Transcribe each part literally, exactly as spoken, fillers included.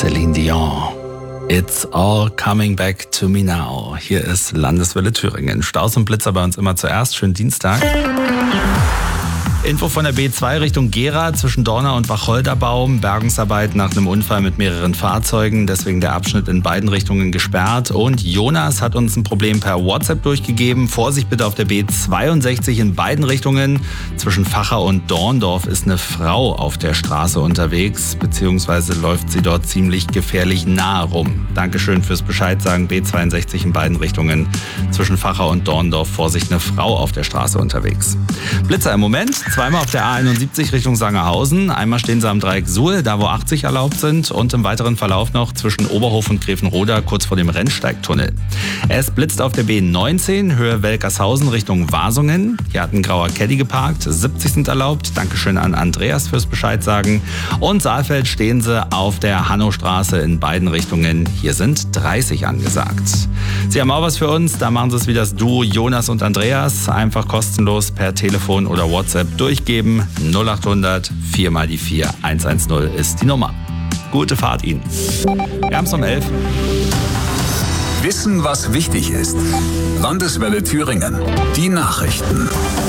Celine Dion. It's all coming back to me now. Hier ist Landeswelle Thüringen. Staus und Blitzer bei uns immer zuerst. Schönen Dienstag. Info von der B zwei Richtung Gera zwischen Dorna und Wacholderbaum. Bergungsarbeit nach einem Unfall mit mehreren Fahrzeugen. Deswegen der Abschnitt in beiden Richtungen gesperrt. Und Jonas hat uns ein Problem per WhatsApp durchgegeben. Vorsicht bitte auf der B zweiundsechzig in beiden Richtungen. Zwischen Vacha und Dorndorf ist eine Frau auf der Straße unterwegs. Beziehungsweise läuft sie dort ziemlich gefährlich nah rum. Dankeschön fürs Bescheid sagen. B zweiundsechzig in beiden Richtungen. Zwischen Vacha und Dorndorf. Vorsicht, eine Frau auf der Straße unterwegs. Blitzer im Moment. Zweimal auf der A einundsiebzig Richtung Sangerhausen. Einmal stehen sie am Dreieck Suhl, da wo achtzig erlaubt sind. Und im weiteren Verlauf noch zwischen Oberhof und Grevenroda, kurz vor dem Rennsteigtunnel. Es blitzt auf der B neunzehn, Höhe Welkershausen Richtung Wasungen. Hier hat ein grauer Caddy geparkt. siebzig sind erlaubt. Dankeschön an Andreas fürs Bescheid sagen. Und Saalfeld stehen sie auf der Hannostraße in beiden Richtungen. Hier sind dreißig angesagt. Sie haben auch was für uns. Da machen sie es wie das Duo Jonas und Andreas. Einfach kostenlos per Telefon oder WhatsApp durchgeben. null acht hundert vier mal die vier hundertzehn ist die Nummer. Gute Fahrt Ihnen. Wir haben es um elf. Wissen, was wichtig ist. Landeswelle Thüringen. Die Nachrichten.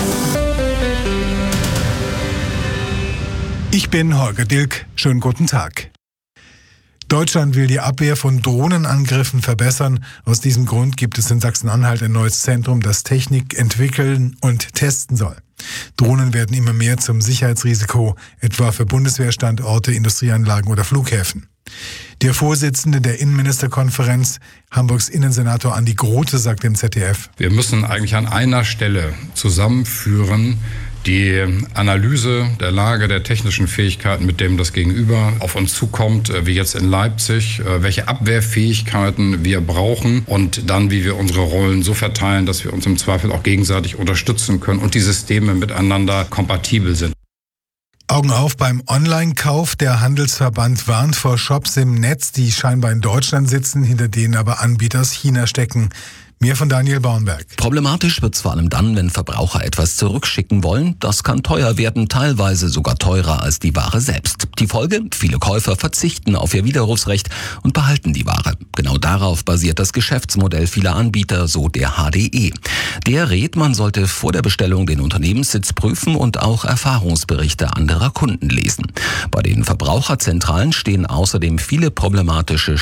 Ich bin Holger Dilk. Schönen guten Tag. Deutschland will die Abwehr von Drohnenangriffen verbessern. Aus diesem Grund gibt es in Sachsen-Anhalt ein neues Zentrum, das Technik entwickeln und testen soll. Drohnen werden immer mehr zum Sicherheitsrisiko, etwa für Bundeswehrstandorte, Industrieanlagen oder Flughäfen. Der Vorsitzende der Innenministerkonferenz, Hamburgs Innensenator Andi Grote, sagt im Z D F: Wir müssen eigentlich an einer Stelle zusammenführen, die Analyse der Lage der technischen Fähigkeiten, mit dem das Gegenüber auf uns zukommt, wie jetzt in Leipzig, welche Abwehrfähigkeiten wir brauchen und dann, wie wir unsere Rollen so verteilen, dass wir uns im Zweifel auch gegenseitig unterstützen können und die Systeme miteinander kompatibel sind. Augen auf beim Online-Kauf. Der Handelsverband warnt vor Shops im Netz, die scheinbar in Deutschland sitzen, hinter denen aber Anbieter aus China stecken. Mehr von Daniel Baumberg. Problematisch wird's vor allem dann, wenn Verbraucher etwas zurückschicken wollen. Das kann teuer werden, teilweise sogar teurer als die Ware selbst. Die Folge? Viele Käufer verzichten auf ihr Widerrufsrecht und behalten die Ware. Genau darauf basiert das Geschäftsmodell vieler Anbieter, so der H D E. Der rät, man sollte vor der Bestellung den Unternehmenssitz prüfen und auch Erfahrungsberichte anderer Kunden lesen. Bei den Verbraucherzentralen stehen außerdem viele problematische